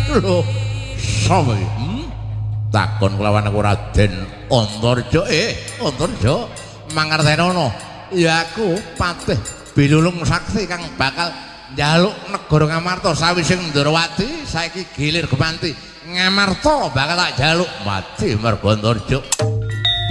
Lho, sapa iki? Takon kelawan aku Raden Antarja. Antarja, mangertenono. Ya aku Patih Bilulung Sakti kang bakal njaluk negara Ngamarta sawise Ndrawati saiki gilir Gemanti. Ngamarta bakal tak jaluk mati mergo Antarja.